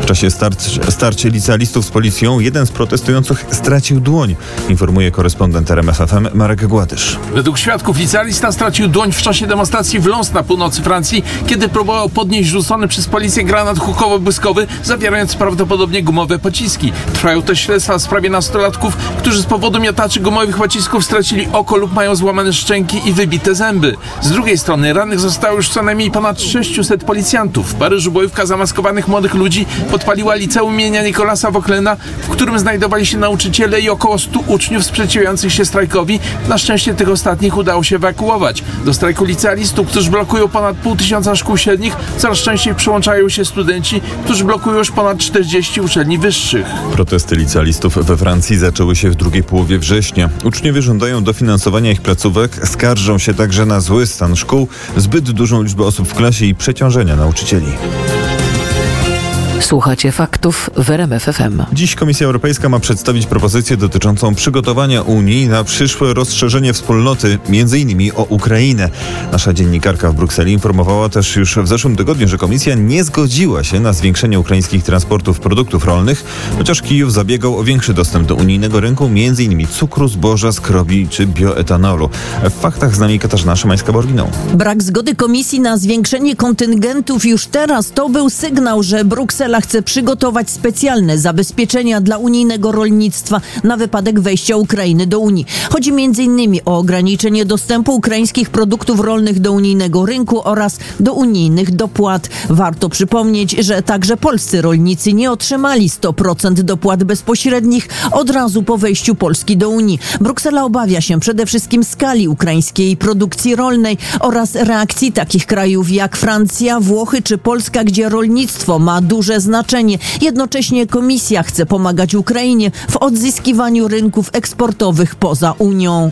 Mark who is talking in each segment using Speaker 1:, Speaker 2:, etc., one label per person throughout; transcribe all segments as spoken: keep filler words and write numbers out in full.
Speaker 1: W czasie starć, starcia licealistów z policją jeden z protestujących stracił dłoń, informuje korespondent R M F F M Marek Gładysz.
Speaker 2: Według świadków licealista stracił dłoń w czasie demonstracji w Lens na północy Francji, kiedy próbował podnieść rzucony przez policję granat hukowo-błyskowy, zawierający prawdopodobnie gumowe pociski. Trwają też śledztwa w sprawie nastolatków, którzy z powodu miotaczy gumowych pocisków stracili oko lub mają złamane szczęki i wybite zęby. Z drugiej strony rannych zostało już co najmniej ponad sześciuset policjantów. W Paryżu bojówka zamaskowanych młodych ludzi podpaliła liceum imienia Nicolasa Vauquelina, w którym znajdowali się nauczyciele i około stu uczniów sprzeciwiających się strajkowi. Na szczęście tych ostatnich udało się ewakuować. Do strajku licealistów, którzy blokują ponad pół tysiąca szkół średnich, coraz częściej przyłączają się studenci, którzy blokują już ponad czterdzieści uczelni wyższych.
Speaker 1: Protesty licealistów we Francji zaczęły się w drugiej połowie września. Uczniowie żądają dofinansowania ich placówek, skarżą się także na zły stan szkół, zbyt dużą liczbę osób w klasie i przeciążenia nauczycieli.
Speaker 3: Słuchacie faktów w R M F F M.
Speaker 1: Dziś Komisja Europejska ma przedstawić propozycję dotyczącą przygotowania Unii na przyszłe rozszerzenie wspólnoty, między innymi o Ukrainę. Nasza dziennikarka w Brukseli informowała też już w zeszłym tygodniu, że Komisja nie zgodziła się na zwiększenie ukraińskich transportów produktów rolnych, chociaż Kijów zabiegał o większy dostęp do unijnego rynku, między innymi cukru, zboża, skrobi czy bioetanolu. W faktach z nami Katarzyna Szymańska-Borginą.
Speaker 4: Brak zgody Komisji na zwiększenie kontyngentów już teraz to był sygnał, że Bruksela chce przygotować specjalne zabezpieczenia dla unijnego rolnictwa na wypadek wejścia Ukrainy do Unii. Chodzi między innymi o ograniczenie dostępu ukraińskich produktów rolnych do unijnego rynku oraz do unijnych dopłat. Warto przypomnieć, że także polscy rolnicy nie otrzymali sto procent dopłat bezpośrednich od razu po wejściu Polski do Unii. Bruksela obawia się przede wszystkim skali ukraińskiej produkcji rolnej oraz reakcji takich krajów jak Francja, Włochy czy Polska, gdzie rolnictwo ma duże znaczenie. Jednocześnie Komisja chce pomagać Ukrainie w odzyskiwaniu rynków eksportowych poza Unią.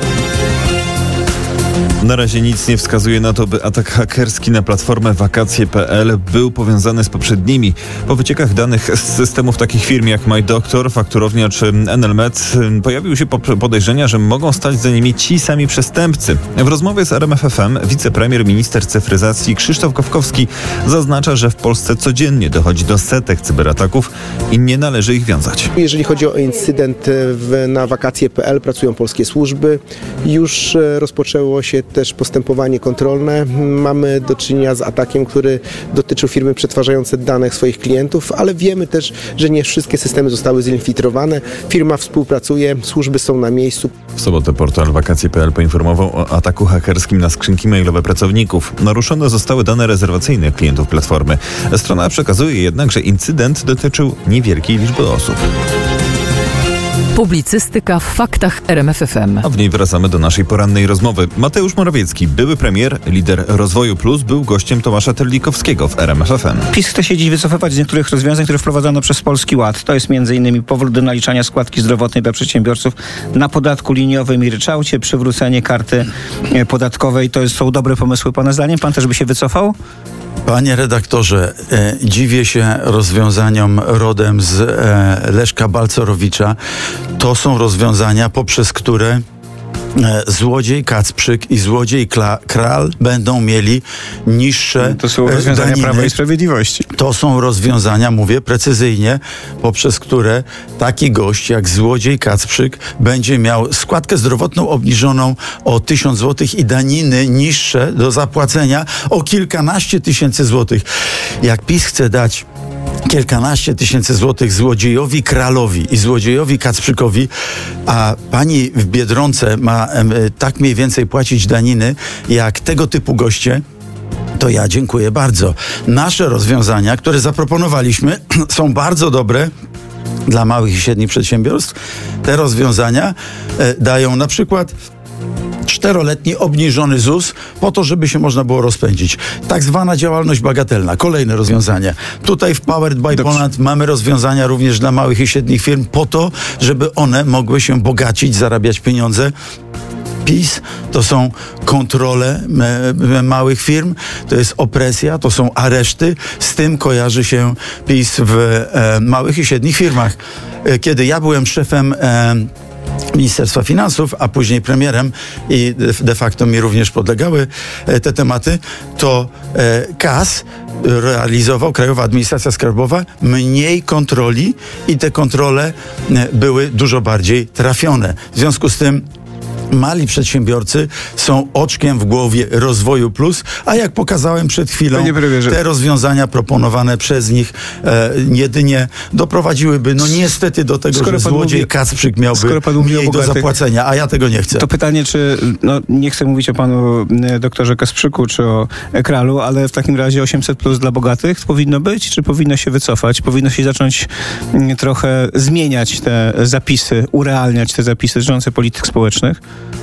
Speaker 1: Na razie nic nie wskazuje na to, by atak hakerski na platformę wakacje kropka p l był powiązany z poprzednimi. Po wyciekach danych z systemów takich firm jak MyDoctor, Fakturownia czy N L Med pojawiły się podejrzenia, że mogą stać za nimi ci sami przestępcy. W rozmowie z R M F F M wicepremier minister cyfryzacji Krzysztof Gawkowski zaznacza, że w Polsce codziennie dochodzi do setek cyberataków i nie należy ich wiązać.
Speaker 5: Jeżeli chodzi o incydent w, na wakacje kropka p l, pracują polskie służby. Już rozpoczęło się też postępowanie kontrolne. Mamy do czynienia z atakiem, który dotyczył firmy przetwarzającej dane swoich klientów, ale wiemy też, że nie wszystkie systemy zostały zinfiltrowane. Firma współpracuje, służby są na miejscu.
Speaker 1: W sobotę portal wakacje kropka p l poinformował o ataku hakerskim na skrzynki mailowe pracowników. Naruszone zostały dane rezerwacyjne klientów platformy. Strona przekazuje jednak, że incydent dotyczył niewielkiej liczby osób.
Speaker 3: Publicystyka w faktach R M F F M.
Speaker 1: A w niej wracamy do naszej porannej rozmowy. Mateusz Morawiecki, były premier, lider Rozwoju Plus, był gościem Tomasza Terlikowskiego w R M F F M.
Speaker 6: PiS chce się dziś wycofywać z niektórych rozwiązań, które wprowadzano przez Polski Ład. To jest między innymi powrót do naliczania składki zdrowotnej dla przedsiębiorców na podatku liniowym i ryczałcie, przywrócenie karty podatkowej. To są dobre pomysły pana zdaniem? Pan też by się wycofał?
Speaker 7: Panie redaktorze, e, dziwię się rozwiązaniom rodem z e, Leszka Balcerowicza. To są rozwiązania, poprzez które e, złodziej Kacprzyk i złodziej Kla, Kral będą mieli niższe
Speaker 6: To są rozwiązania
Speaker 7: daniny.
Speaker 6: Prawa i Sprawiedliwości.
Speaker 7: To są rozwiązania, mówię precyzyjnie, poprzez które taki gość jak złodziej Kacprzyk będzie miał składkę zdrowotną obniżoną o tysiąc złotych i daniny niższe do zapłacenia o kilkanaście tysięcy złotych. Jak PiS chce dać kilkanaście tysięcy złotych złodziejowi Kralowi i złodziejowi Kacprzykowi, a pani w Biedronce ma e, tak mniej więcej płacić daniny jak tego typu goście, to ja dziękuję bardzo. Nasze rozwiązania, które zaproponowaliśmy, są bardzo dobre dla małych i średnich przedsiębiorstw. Te rozwiązania e, dają na przykład czteroletni obniżony Z U S po to, żeby się można było rozpędzić. Tak zwana działalność bagatelna. Kolejne rozwiązanie. Tutaj w Powered by
Speaker 6: Dobrze.
Speaker 7: Poland mamy rozwiązania również dla małych i średnich firm po to, żeby one mogły się bogacić, zarabiać pieniądze. PiS to są kontrole e, małych firm, to jest opresja, to są areszty. Z tym kojarzy się PiS w e, małych i średnich firmach. E, kiedy ja byłem szefem e, Ministerstwa Finansów, a później premierem i de facto mi również podlegały te tematy, to K A S realizował, Krajowa Administracja Skarbowa, mniej kontroli i te kontrole były dużo bardziej trafione. W związku z tym mali przedsiębiorcy są oczkiem w głowie Rozwoju Plus, a jak pokazałem przed chwilą, te rozwiązania proponowane przez nich e, jedynie doprowadziłyby, no niestety do tego, skoro że złodziej mówi, Kacprzyk miałby mniej do zapłacenia, a ja tego nie chcę.
Speaker 6: To pytanie, czy, no nie chcę mówić o panu doktorze Kasprzyku, czy o Kralu, ale w takim razie osiemset plus dla bogatych powinno być, czy powinno się wycofać? Powinno się zacząć trochę zmieniać te zapisy, urealniać te zapisy dotyczące polityk społecznych?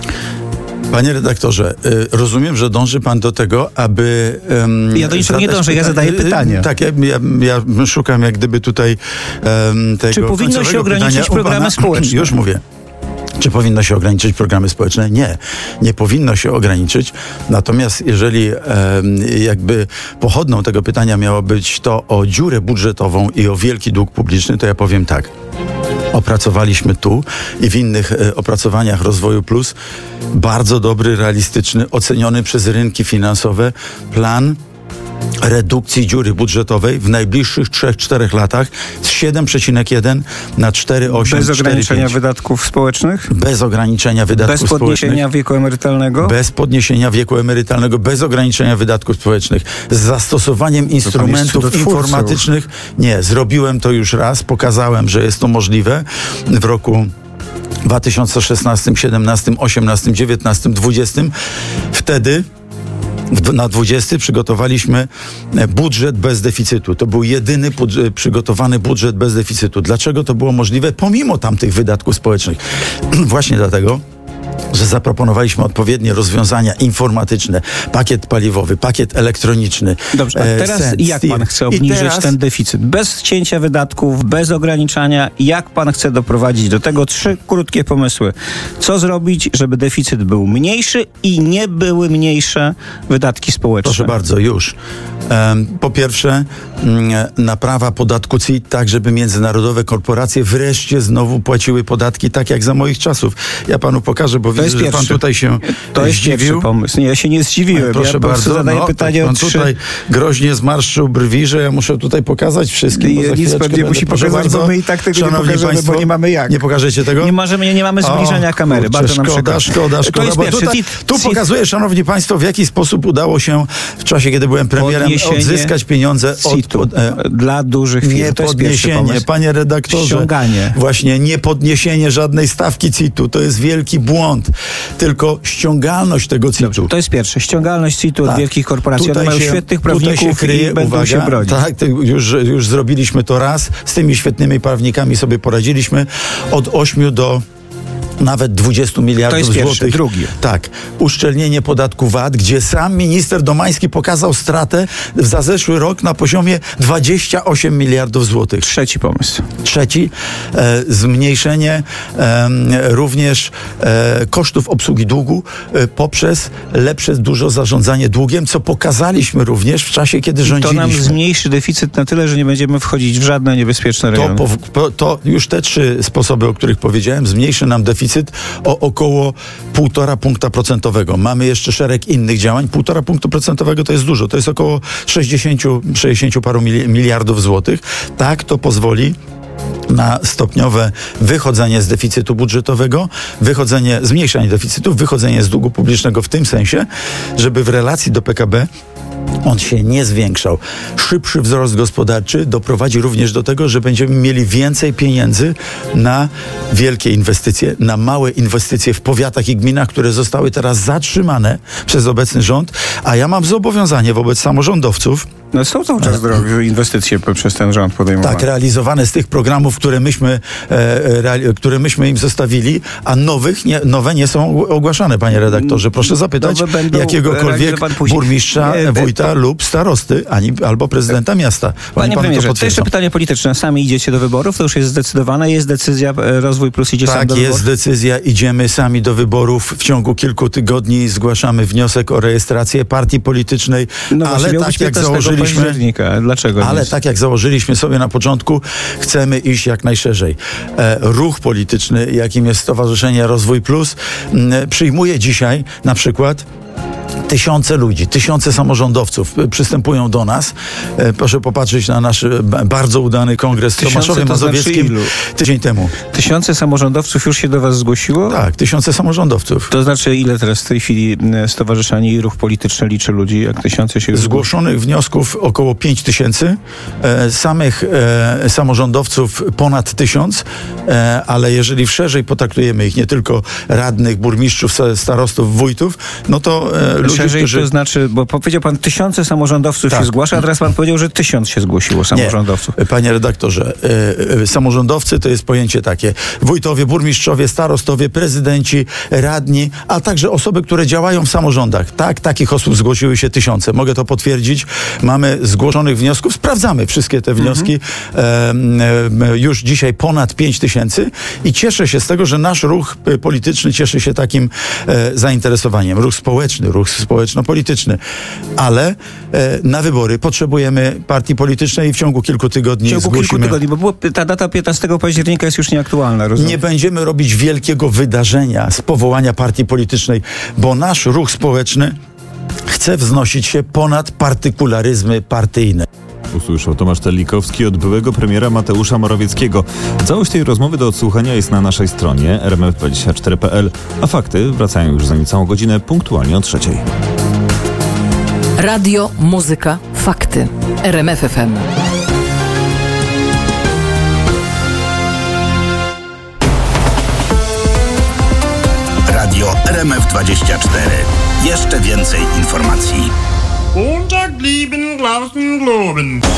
Speaker 7: Panie redaktorze, rozumiem, że dąży pan do tego, aby... Um,
Speaker 6: ja do niczego nie dążę, ja zadaję pytanie.
Speaker 7: Tak, ja, ja, ja szukam jak gdyby tutaj um, tego...
Speaker 6: Czy powinno się ograniczyć programy społeczne?
Speaker 7: Już mówię. Czy powinno się ograniczyć programy społeczne? Nie, nie powinno się ograniczyć. Natomiast jeżeli e, jakby pochodną tego pytania miało być to o dziurę budżetową i o wielki dług publiczny, to ja powiem tak. Opracowaliśmy tu i w innych e, opracowaniach Rozwoju Plus bardzo dobry, realistyczny, oceniony przez rynki finansowe plan redukcji dziury budżetowej w najbliższych trzech czterech latach z siedem przecinek jeden na cztery przecinek osiem.
Speaker 6: Bez ograniczenia wydatków społecznych?
Speaker 7: Bez ograniczenia wydatków
Speaker 6: społecznych. Bez podniesienia
Speaker 7: społecznych.
Speaker 6: wieku emerytalnego?
Speaker 7: Bez podniesienia wieku emerytalnego, bez ograniczenia wydatków społecznych. Z zastosowaniem instrumentów informatycznych. Nie, zrobiłem to już raz, pokazałem, że jest to możliwe w roku dwa tysiące szesnastym, siedemnastym, osiemnastym, dziewiętnastym, dwudziestym. Wtedy na dwudziesty przygotowaliśmy budżet bez deficytu. To był jedyny budżet, przygotowany budżet bez deficytu. Dlaczego to było możliwe? Pomimo tamtych wydatków społecznych. Właśnie dlatego, że zaproponowaliśmy odpowiednie rozwiązania informatyczne, pakiet paliwowy, pakiet elektroniczny.
Speaker 6: Dobrze, a teraz Send, jak pan chce obniżyć teraz... ten deficyt? Bez cięcia wydatków, bez ograniczania. Jak pan chce doprowadzić do tego? Trzy krótkie pomysły. Co zrobić, żeby deficyt był mniejszy i nie były mniejsze wydatki społeczne?
Speaker 7: Proszę bardzo, już. Po pierwsze, naprawa podatku C I T tak, żeby międzynarodowe korporacje wreszcie znowu płaciły podatki tak jak za moich czasów. Ja panu pokażę, bo widzę, że pan tutaj się
Speaker 6: to jest
Speaker 7: zdziwił.
Speaker 6: Pierwszy pomysł. Nie, ja się nie zdziwiłem.
Speaker 7: Proszę
Speaker 6: ja
Speaker 7: bardzo,
Speaker 6: zadaję
Speaker 7: no,
Speaker 6: pytanie
Speaker 7: pan
Speaker 6: o trzy...
Speaker 7: tutaj groźnie zmarszczył brwi, że ja muszę tutaj pokazać wszystkim.
Speaker 6: Nie, nic pan nie musi pokazać, bardzo. Bo my i tak tego Szanowni nie pokażemy, państwo, bo nie mamy jak.
Speaker 7: Nie pokażecie tego?
Speaker 6: Nie możemy, nie, nie mamy zbliżenia o, kamery.
Speaker 7: Kurczę,
Speaker 6: bardzo nam
Speaker 7: szkoda, szkoda, szkoda.
Speaker 6: To jest
Speaker 7: bo
Speaker 6: pierwszy.
Speaker 7: tutaj, tu pokazuję, szanowni państwo, w jaki sposób udało się w czasie, kiedy byłem premierem, podniesienie odzyskać pieniądze od...
Speaker 6: Od, e, dla dużych firm.
Speaker 7: Nie
Speaker 6: to jest
Speaker 7: podniesienie, panie redaktorze.
Speaker 6: Ściąganie.
Speaker 7: Właśnie nie podniesienie żadnej stawki C I T-u. To jest wielki błąd. Tylko ściągalność tego C I T-u.
Speaker 6: To jest pierwsze. Ściągalność C I T-u tak. od wielkich korporacji. One mają świetnych prawników
Speaker 7: się kryje,
Speaker 6: i będą
Speaker 7: uwaga,
Speaker 6: się bronić.
Speaker 7: Tak, już, już zrobiliśmy to raz. Z tymi świetnymi prawnikami sobie poradziliśmy. Od ośmiu do nawet dwudziestu miliardów
Speaker 6: to jest pierwszy,
Speaker 7: złotych.
Speaker 6: Drugi.
Speaker 7: Tak. Uszczelnienie podatku V A T, gdzie sam minister Domański pokazał stratę za zeszły rok na poziomie dwadzieścia osiem miliardów złotych.
Speaker 6: Trzeci pomysł.
Speaker 7: Trzeci. E, zmniejszenie e, również e, kosztów obsługi długu e, poprzez lepsze dużo zarządzanie długiem, co pokazaliśmy również w czasie, kiedy rządziliśmy.
Speaker 6: To nam zmniejszy deficyt na tyle, że nie będziemy wchodzić w żadne niebezpieczne rejony.
Speaker 7: To, po, to już te trzy sposoby, o których powiedziałem, zmniejszy nam deficyt o około półtora punkta procentowego. Mamy jeszcze szereg innych działań. Półtora punktu procentowego to jest dużo. To jest około sześćdziesięciu, sześćdziesięciu paru miliardów złotych. Tak, to pozwoli na stopniowe wychodzenie z deficytu budżetowego, wychodzenie, zmniejszanie deficytu, wychodzenie z długu publicznego w tym sensie, żeby w relacji do P K B on się nie zwiększał. Szybszy wzrost gospodarczy doprowadzi również do tego, że będziemy mieli więcej pieniędzy na wielkie inwestycje, na małe inwestycje w powiatach i gminach, które zostały teraz zatrzymane przez obecny rząd, a ja mam zobowiązanie wobec samorządowców.
Speaker 6: No są cały czas drogie inwestycje przez ten rząd podejmowane.
Speaker 7: Tak, realizowane z tych programów, które myśmy, e, reali- które myśmy im zostawili, a nowych nie, nowe nie są ogłaszane, panie redaktorze. Proszę zapytać jakiegokolwiek burmistrza, wójta lub starosty, ani, albo prezydenta miasta. Oni
Speaker 6: panie premierze,
Speaker 7: to,
Speaker 6: to jeszcze pytanie polityczne. Sami idziecie do wyborów? To już jest zdecydowane? Jest decyzja, Rozwój Plus idzie
Speaker 7: tak,
Speaker 6: sam do wyborów?
Speaker 7: Tak, jest decyzja. Idziemy sami do wyborów. W ciągu kilku tygodni zgłaszamy wniosek o rejestrację partii politycznej, no ale tak jak założyliśmy założyliśmy...
Speaker 6: października. Dlaczego
Speaker 7: Ale
Speaker 6: nie?
Speaker 7: tak jak założyliśmy sobie na początku, chcemy iść jak najszerzej. E, ruch polityczny, jakim jest Stowarzyszenie Rozwój Plus, m, przyjmuje dzisiaj na przykład tysiące ludzi, tysiące samorządowców przystępują do nas. E, proszę popatrzeć na nasz b- bardzo udany kongres w Tomaszowie
Speaker 6: to znaczy
Speaker 7: Mazowieckim
Speaker 6: ilu?
Speaker 7: tydzień temu.
Speaker 6: Tysiące samorządowców już się do was zgłosiło?
Speaker 7: Tak, tysiące samorządowców.
Speaker 6: To znaczy, ile teraz w tej chwili e, stowarzyszenie i ruch polityczny liczy ludzi, jak tysiące się już zgłosi?
Speaker 7: Zgłoszonych wniosków około pięć tysięcy, e, samych e, samorządowców ponad tysiąc, e, ale jeżeli szerzej potraktujemy ich, nie tylko radnych, burmistrzów, starostów, wójtów, no to e, ludzie,
Speaker 6: Szerzej
Speaker 7: którzy...
Speaker 6: to znaczy, bo powiedział pan, tysiące samorządowców
Speaker 7: Tak.
Speaker 6: się zgłasza, a teraz pan powiedział, że tysiąc się zgłosiło samorządowców.
Speaker 7: Nie, panie redaktorze, e, e, samorządowcy to jest pojęcie takie. Wójtowie, burmistrzowie, starostowie, prezydenci, radni, a także osoby, które działają w samorządach. Tak, takich osób zgłosiły się tysiące. Mogę to potwierdzić. Mamy zgłoszonych wniosków, sprawdzamy wszystkie te wnioski. Mhm. E, e, już dzisiaj ponad pięć tysięcy i cieszę się z tego, że nasz ruch polityczny cieszy się takim e, zainteresowaniem. Ruch społeczny, ruch społeczno-polityczny. Ale e, na wybory potrzebujemy partii politycznej i w ciągu kilku tygodni
Speaker 6: W ciągu
Speaker 7: zgłosimy...
Speaker 6: kilku tygodni, bo było, ta data piętnastego października jest już nieaktualna, rozumiem?
Speaker 7: Nie będziemy robić wielkiego wydarzenia z powołania partii politycznej, bo nasz ruch społeczny chce wznosić się ponad partykularyzmy partyjne.
Speaker 1: Usłyszał Tomasz Telikowski od byłego premiera Mateusza Morawieckiego. Całość tej rozmowy do odsłuchania jest na naszej stronie er em f dwadzieścia cztery kropka p l, a fakty wracają już za niecałą godzinę punktualnie o trzeciej.
Speaker 3: Radio, muzyka, fakty. R M F F M.
Speaker 8: Radio R M F dwadzieścia cztery. Jeszcze więcej informacji.
Speaker 9: Montag blieben Glauben globen.